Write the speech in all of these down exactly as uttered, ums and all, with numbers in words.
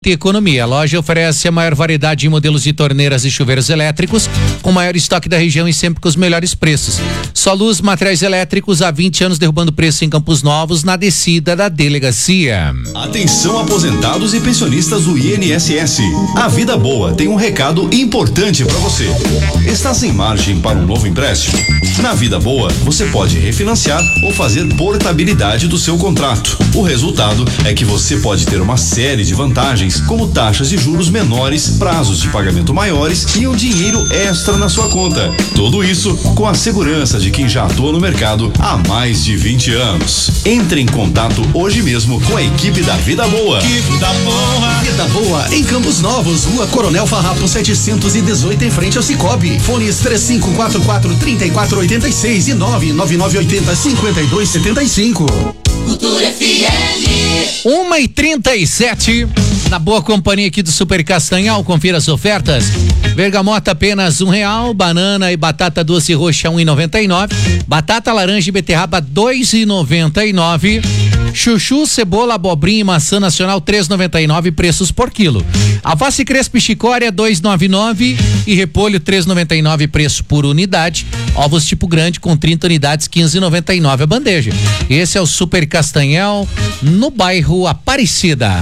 e economia. A loja oferece a maior variedade de modelos de torneiras e chuveiros elétricos, com maior estoque da região e sempre com os melhores preços. Só Luz Materiais Elétricos, há vinte anos derrubando preço em Campos Novos, na descida da delegacia. Atenção, aposentados e pensionistas do I N S S. A Vida Boa tem um recado importante para você. Está sem margem para um novo empréstimo? Na Vida Boa, você pode refinanciar ou fazer portabilidade do seu contrato. O resultado é que você pode ter uma série de vantagens, como taxas de juros menores, prazos de pagamento maiores e um dinheiro extra na sua conta. Tudo isso com a segurança de quem já atua no mercado há mais de vinte anos. Entre em contato hoje mesmo com a equipe da Vida Boa. Vida Boa. Vida Boa em Campos Novos, Rua Coronel Farrapo setecentos e dezoito, em frente ao Cicobi. Fones três cinco quatro quatro, três quatro oito seis e nove nove nove oito zero, cinco dois sete cinco. Cultura F M. uma e trinta e sete, na boa companhia aqui do Super Castanhal. Confira as ofertas. Bergamota apenas um real, banana e batata doce roxa um e noventa e nove, batata laranja e beterraba dois e noventa e nove, chuchu, cebola, abobrinha e maçã nacional três e noventa e nove, preços por quilo. Alface crespa e chicória dois e noventa e nove e repolho três e noventa e nove, preço por unidade. Ovos tipo grande com trinta unidades quinze e noventa e nove a bandeja. Esse é o Super Castanhal, no bairro Aparecida.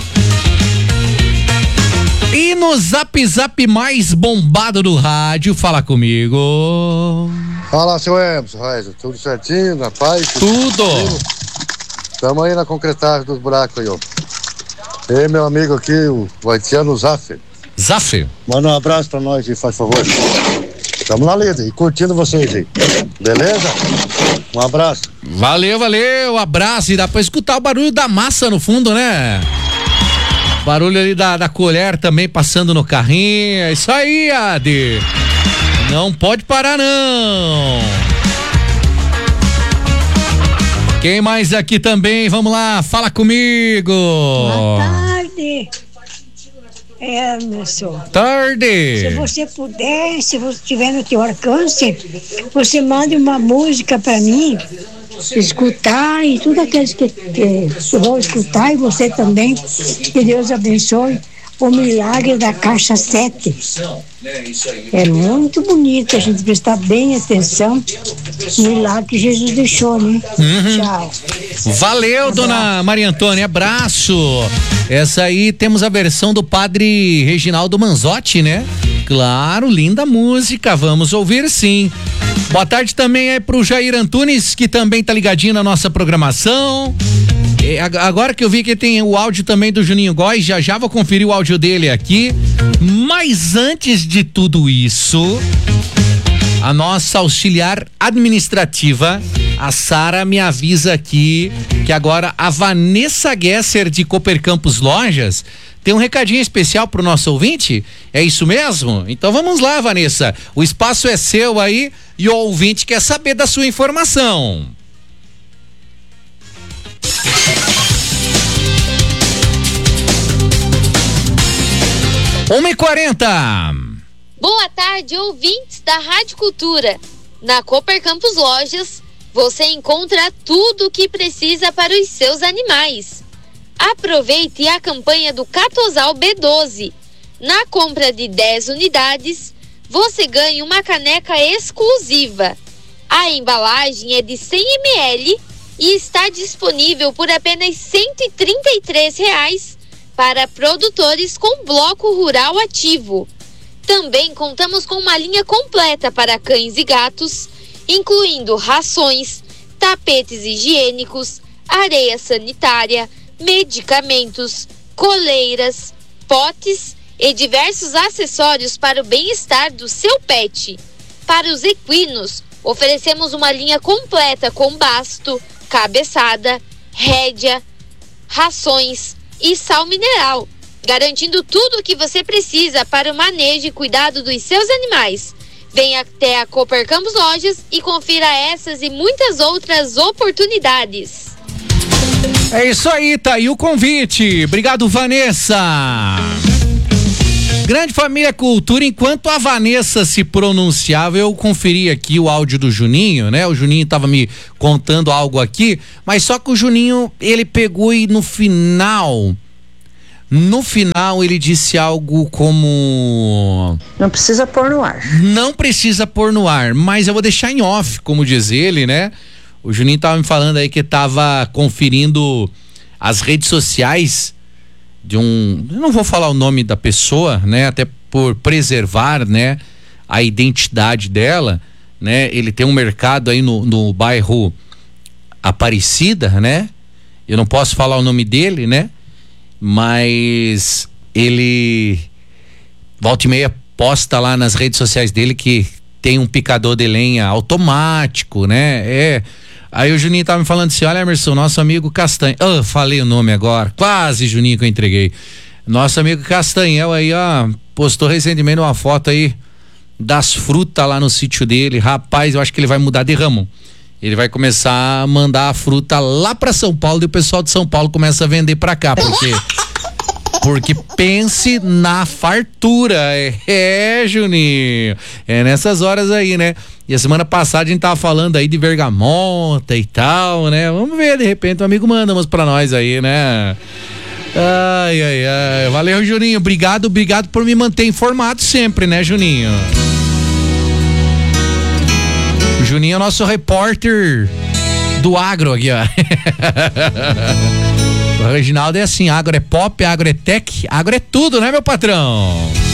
E no Zap Zap mais bombado do rádio, fala comigo. Fala, seu Emerson, tudo certinho, na paz? Tudo. Estamos aí na concretagem dos buracos aí, ó. E meu amigo aqui, o haitiano Zaffer. Zaffer. Manda um abraço pra nós aí, faz favor. Estamos na lida e curtindo vocês aí. Beleza? Um abraço. Valeu, valeu, abraço. E dá pra escutar o barulho da massa no fundo, né? Barulho ali da, da colher também passando no carrinho. É isso aí, Adi. Não pode parar, não. Quem mais aqui também? Vamos lá, fala comigo. Boa tarde, Emerson. Tarde. Se você puder, se você tiver no teu alcance, você mande uma música pra mim escutar, e tudo aqueles que, que vão escutar, e você também, que Deus abençoe o milagre da caixa sete. É muito bonito a gente prestar bem atenção no milagre que Jesus deixou, né? Uhum. Tchau. Valeu, dona Maria Antônia, abraço. Essa aí temos a versão do padre Reginaldo Manzotti, né? Claro, linda música, vamos ouvir sim. Boa tarde também é pro Jair Antunes, que também tá ligadinho na nossa programação. E agora que eu vi que tem o áudio também do Juninho Góes, já já vou conferir o áudio dele aqui. Mas antes de tudo isso, a nossa auxiliar administrativa, a Sara, me avisa aqui que agora a Vanessa Gesser de Cooper Campos Lojas tem um recadinho especial pro nosso ouvinte. É isso mesmo? Então vamos lá, Vanessa. O espaço é seu aí e o ouvinte quer saber da sua informação. uma e quarenta. Boa tarde, ouvintes da Rádio Cultura. Na Cooper Campos Lojas, você encontra tudo o que precisa para os seus animais. Aproveite a campanha do Catosal B doze. Na compra de dez unidades, você ganha uma caneca exclusiva. A embalagem é de cem mililitros e está disponível por apenas cento e trinta e três reais para produtores com bloco rural ativo. Também contamos com uma linha completa para cães e gatos, incluindo rações, tapetes higiênicos, areia sanitária, medicamentos, coleiras, potes e diversos acessórios para o bem-estar do seu pet. Para os equinos, oferecemos uma linha completa com basto, cabeçada, rédea, rações e sal mineral, garantindo tudo o que você precisa para o manejo e cuidado dos seus animais. Venha até a Cooper Campos Lojas e confira essas e muitas outras oportunidades. É isso aí, tá aí o convite. Obrigado, Vanessa. Grande Família Cultura, enquanto a Vanessa se pronunciava, eu conferi aqui o áudio do Juninho, né? O Juninho tava me contando algo aqui, mas só que o Juninho, ele pegou e no final No final ele disse algo como... Não precisa pôr no ar. Não precisa pôr no ar, mas eu vou deixar em off, como diz ele, né? O Juninho tava me falando aí que tava conferindo as redes sociais de um... Eu não vou falar o nome da pessoa, né? Até por preservar, né? A identidade dela, né? Ele tem um mercado aí no, no bairro Aparecida, né? Eu não posso falar o nome dele, né? Mas ele volta e meia posta lá nas redes sociais dele que tem um picador de lenha automático, né? É. Aí o Juninho tava me falando assim, olha, Emerson, nosso amigo Castanho, oh, falei o nome agora, quase, Juninho, que eu entreguei. Nosso amigo Castanhel aí, ó, postou recentemente uma foto aí das frutas lá no sítio dele. Rapaz, eu acho que ele vai mudar de ramo. Ele vai começar a mandar a fruta lá pra São Paulo e o pessoal de São Paulo começa a vender pra cá, porque porque pense na fartura. É, é, Juninho, é nessas horas aí, né? E a semana passada a gente tava falando aí de bergamota e tal, né? Vamos ver, de repente um amigo manda umas pra nós aí, né? Ai, ai, ai, valeu, Juninho, obrigado, obrigado por me manter informado sempre, né, Juninho? O Juninho é o nosso repórter do agro aqui, ó. O Reginaldo é assim, agro é pop, agro é tech, agro é tudo, né, meu patrão?